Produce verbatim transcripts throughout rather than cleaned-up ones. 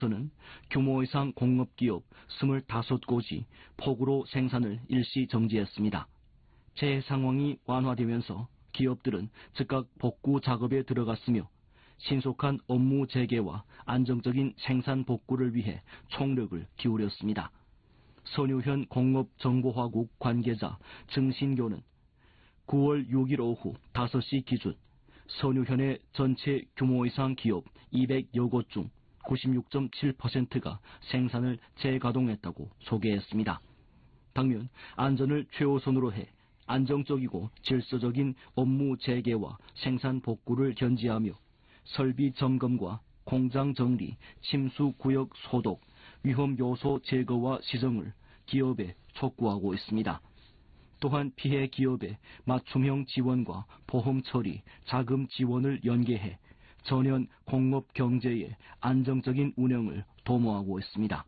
는 규모 이상 공업기업 스물다섯 곳이 폭우로 생산을 일시 정지했습니다. 재해 상황이 완화되면서 기업들은 즉각 복구 작업에 들어갔으며 신속한 업무 재개와 안정적인 생산 복구를 위해 총력을 기울였습니다. 선유현 공업정보화국 관계자 정신교는 구월 육일 오후 다섯 시 기준 선유현의 전체 규모 이상 기업 이백여 곳 중 구십육 점 칠 퍼센트가 생산을 재가동했다고 소개했습니다. 당면 안전을 최우선으로 해 안정적이고 질서적인 업무 재개와 생산 복구를 견지하며 설비 점검과 공장 정리, 침수 구역 소독, 위험 요소 제거와 시정을 기업에 촉구하고 있습니다. 또한 피해 기업의 맞춤형 지원과 보험 처리, 자금 지원을 연계해 전현 공업 경제의 안정적인 운영을 도모하고 있습니다.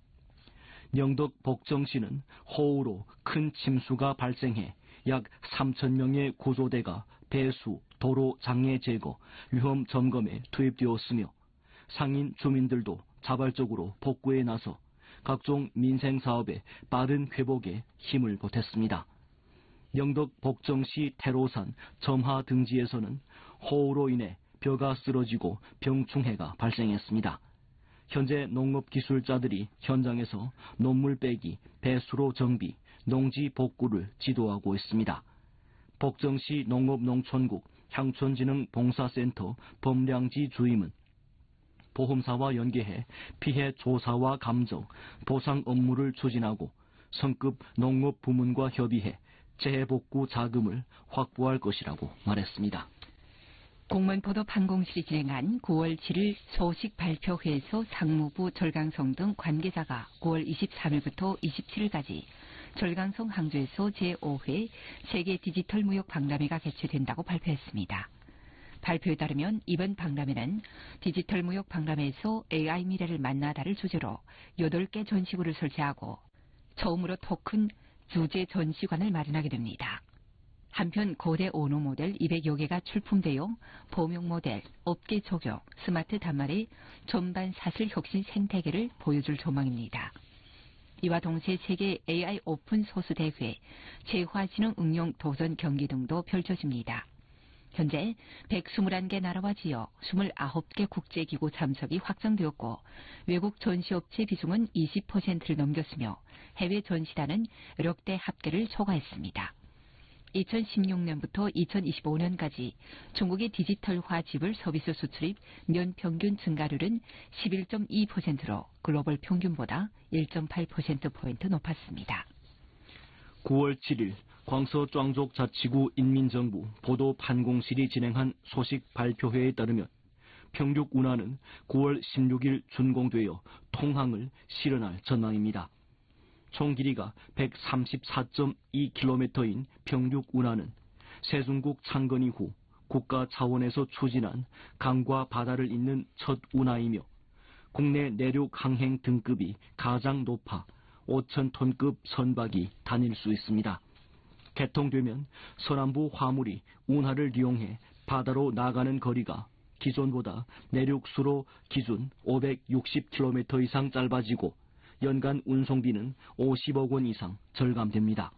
영덕 복정시는 호우로 큰 침수가 발생해 약 삼천 명의 구조대가 배수, 도로 장애 제거, 위험 점검에 투입되었으며 상인 주민들도 자발적으로 복구에 나서 각종 민생사업의 빠른 회복에 힘을 보탰습니다. 영덕 복정시 태로산 점하 등지에서는 호우로 인해 벼가 쓰러지고 병충해가 발생했습니다. 현재 농업기술자들이 현장에서 논물 빼기, 배수로 정비, 농지 복구를 지도하고 있습니다. 복정시 농업농촌국 향촌진흥봉사센터 범량지 주임은 보험사와 연계해 피해 조사와 감정, 보상 업무를 추진하고 성급 농업부문과 협의해 재해복구 자금을 확보할 것이라고 말했습니다. 공무원보도판공실이 진행한 구월 칠일 소식 발표회에서 상무부, 절강성 등 관계자가 구월 이십삼일부터 이십칠일까지 절강성 항저에서 제오 회 세계 디지털 무역 박람회가 개최된다고 발표했습니다. 발표에 따르면 이번 박람회는 디지털 무역 박람회에서 에이아이 미래를 만나다를 주제로 여덟 개 전시구를 설치하고 처음으로 토큰 주제 전시관을 마련하게 됩니다. 한편 거대 오너 모델 이백여 개가 출품되어 범용 모델, 업계 적용, 스마트 단말의 전반 사슬 혁신 생태계를 보여줄 전망입니다. 이와 동시에 세계 에이아이 오픈 소스 대회, 재화지능 응용 도전 경기 등도 펼쳐집니다. 현재 백이십일 개 나라와 지역, 이십구 개 국제기구 참석이 확정되었고 외국 전시업체 비중은 이십 퍼센트를 넘겼으며 해외 전시단은 역대 합계를 초과했습니다. 이천십육 년부터 이천이십오 년까지 중국의 디지털화 지불 서비스 수출입 년 평균 증가율은 십일 점 이 퍼센트로 글로벌 평균보다 일 점 팔 퍼센트포인트 높았습니다. 구월 칠일 광서庄족 자치구 인민정부 보도판공실이 진행한 소식 발표회에 따르면 평육 운하는 구월 십육일 준공되어 통항을 실현할 전망입니다. 총 길이가 백삼십사 점 이 킬로미터인 평육 운하는 세종국 창건 이후 국가 차원에서 추진한 강과 바다를 잇는 첫 운하이며 국내 내륙 항행 등급이 가장 높아 오천 톤급 선박이 다닐 수 있습니다. 개통되면 서남부 화물이 운하를 이용해 바다로 나가는 거리가 기존보다 내륙수로 기준 오백육십 킬로미터 이상 짧아지고 연간 운송비는 오십억 원 이상 절감됩니다.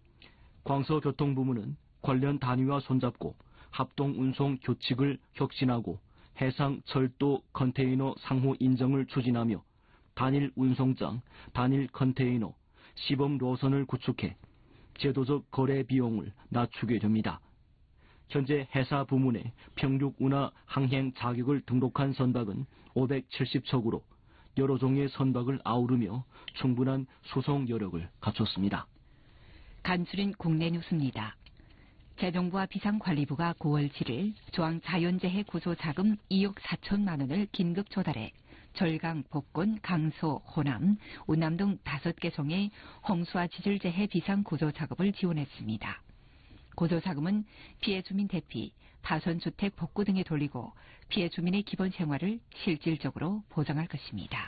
광서교통부문은 관련 단위와 손잡고 합동운송 교칙을 혁신하고 해상 철도 컨테이너 상호 인정을 추진하며 단일 운송장, 단일 컨테이너, 시범 노선을 구축해 제도적 거래 비용을 낮추게 됩니다. 현재 해사 부문에 평육 운하 항행 자격을 등록한 선박은 오백칠십 척으로 여러 종의 선박을 아우르며 충분한 수송 여력을 갖췄습니다. 간추린 국내 뉴스입니다. 재정부와 비상관리부가 구월 칠일 조항 자연재해 구조자금 이억 사천만 원을 긴급 조달해 절강, 복권, 강서, 호남, 운남 등 다섯 개 성의 홍수와 지질재해 비상구조작업을 지원했습니다. 구조자금은 피해 주민 대피, 파손주택 복구 등에 돌리고 피해 주민의 기본 생활을 실질적으로 보장할 것입니다.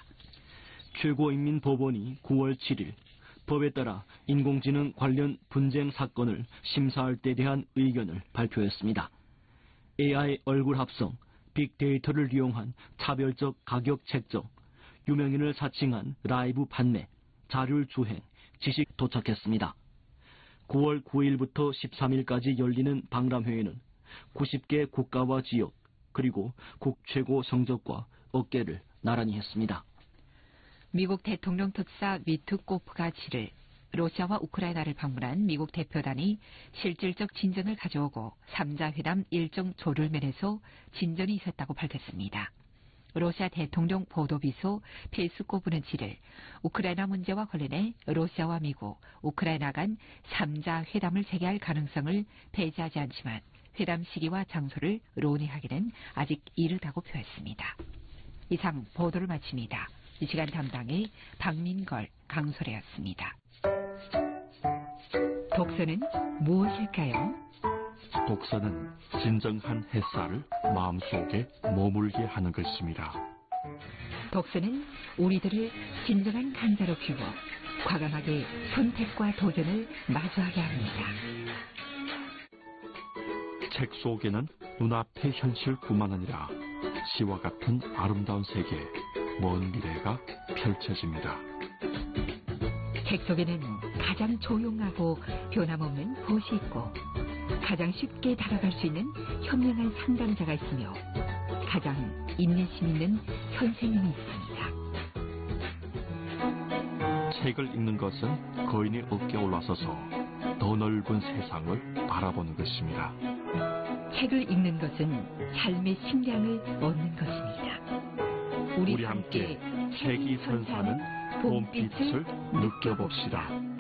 최고인민법원이 구월 칠일 법에 따라 인공지능 관련 분쟁 사건을 심사할 때에 대한 의견을 발표했습니다. 에이아이 얼굴 합성, 빅데이터를 이용한 차별적 가격 책정, 유명인을 사칭한 라이브 판매, 자율 주행, 지식 도착했습니다. 구월 구일부터 십삼일까지 열리는 박람회에는 구십 개 국가와 지역, 그리고 국 최고 성적과 어깨를 나란히 했습니다. 미국 대통령 특사 위트코프가 칠일 러시아와 우크라이나를 방문한 미국 대표단이 실질적 진전을 가져오고 삼자 회담 일정 조율면에서 진전이 있었다고 밝혔습니다. 러시아 대통령 보도비서 페스코프는 칠일 우크라이나 문제와 관련해 러시아와 미국, 우크라이나 간 삼자 회담을 재개할 가능성을 배제하지 않지만 회담 시기와 장소를 논의하기는 아직 이르다고 표했습니다. 이상 보도를 마칩니다. 이 시간 담당의 박민걸, 강소래였습니다. 독서는 무엇일까요? 독서는 진정한 햇살을 마음속에 머물게 하는 것입니다. 독서는 우리들을 진정한 강자로 키워 과감하게 선택과 도전을 마주하게 합니다. 책 속에는 눈앞의 현실뿐만 아니라 시와 같은 아름다운 세계, 먼 미래가 펼쳐집니다. 책 속에는 가장 조용하고 변함없는 곳이 있고 가장 쉽게 다가갈 수 있는 현명한 상담자가 있으며 가장 인내심 있는 선생님이 있습니다. 책을 읽는 것은 거인의 어깨에 올라서서 더 넓은 세상을 바라보는 것입니다. 책을 읽는 것은 삶의 식량을 얻는 것입니다. 우리, 우리 함께 책이 선사하는 봄빛을 느껴봅시다.